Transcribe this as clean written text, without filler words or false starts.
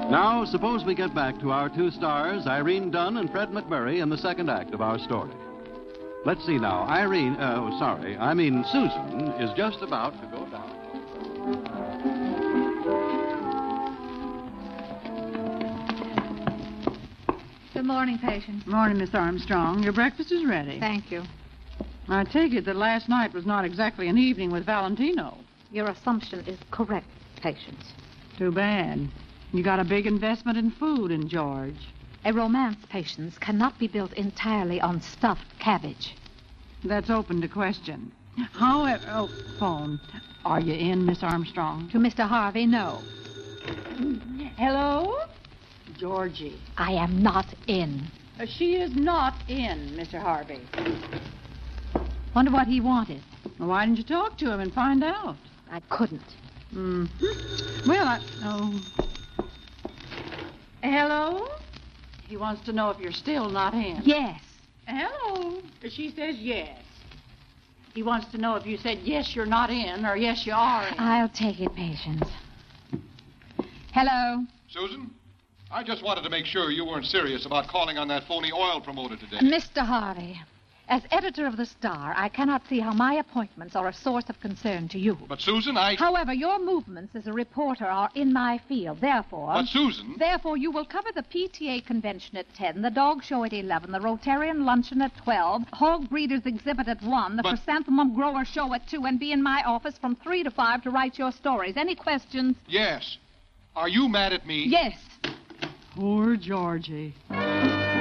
Now, suppose we get back to our two stars, Irene Dunn and Fred McMurray, in the second act of our story. Let's see now. Susan is just about to go down. Good morning, patient. Morning, Miss Armstrong. Your breakfast is ready. Thank you. I take it that last night was not exactly an evening with Valentino. Your assumption is correct, Patience. Too bad. You got a big investment in food in George. A romance, Patience, cannot be built entirely on stuffed cabbage. That's open to question. However... Oh, phone. Are you in, Miss Armstrong? To Mr. Harvey, no. Hello? Georgie. I am not in. She is not in, Mr. Harvey. Wonder what he wanted. Well, why didn't you talk to him and find out? I couldn't. Well, Hello? He wants to know if you're still not in. Yes. Hello? She says yes. He wants to know if you said yes, you're not in, or yes, you are in. I'll take it, Patience. Hello? Susan, I just wanted to make sure you weren't serious about calling on that phony oil promoter today. Mr. Harvey, as editor of the Star, I cannot see how my appointments are a source of concern to you. But, Susan, However, your movements as a reporter are in my field. Therefore... But, Susan... Therefore, you will cover the PTA convention at 10, the dog show at 11, the Rotarian luncheon at 12, hog breeders exhibit at 1, the chrysanthemum grower show at 2, and be in my office from 3 to 5 to write your stories. Any questions? Yes. Are you mad at me? Yes. Poor Georgie.